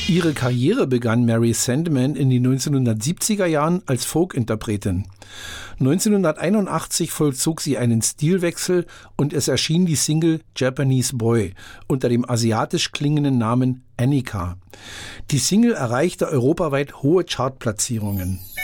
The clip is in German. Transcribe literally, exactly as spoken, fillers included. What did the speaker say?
Ihre Karriere begann Mary Sandman in den neunzehnhundertsiebziger Jahren als Folk-Interpretin. neunzehnhunderteinundachtzig vollzog sie einen Stilwechsel und es erschien die Single Japanese Boy unter dem asiatisch klingenden Namen Annika. Die Single erreichte europaweit hohe Chartplatzierungen.